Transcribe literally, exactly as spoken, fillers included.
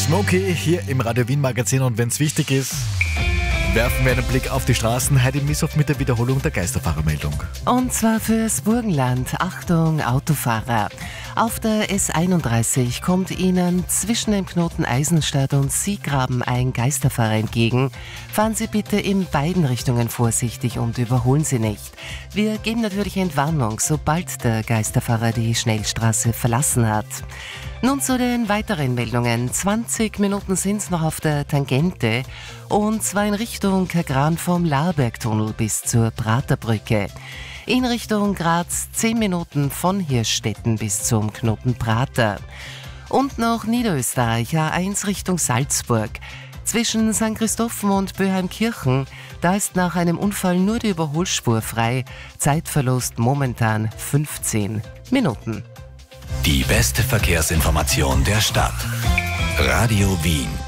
Smokey hier im Radio Wien Magazin, und wenn es wichtig ist, werfen wir einen Blick auf die Straßen. Heidi Missoff mit der Wiederholung der Geisterfahrermeldung. Und zwar fürs Burgenland. Achtung, Autofahrer. Auf der S einunddreißig kommt Ihnen zwischen dem Knoten Eisenstadt und Siegraben ein Geisterfahrer entgegen. Fahren Sie bitte in beiden Richtungen vorsichtig und überholen Sie nicht. Wir geben natürlich Entwarnung, sobald der Geisterfahrer die Schnellstraße verlassen hat. Nun zu den weiteren Meldungen. zwanzig Minuten sind es noch auf der Tangente, und zwar in Richtung Kagran vom Laarbergtunnel bis zur Praterbrücke. In Richtung Graz zehn Minuten von Hirschstetten bis zum Knoten Prater. Und noch Niederösterreich, A eins Richtung Salzburg. Zwischen Sankt Christophen und Böheimkirchen, da ist nach einem Unfall nur die Überholspur frei. Zeitverlust momentan fünfzehn Minuten. Die beste Verkehrsinformation der Stadt. Radio Wien.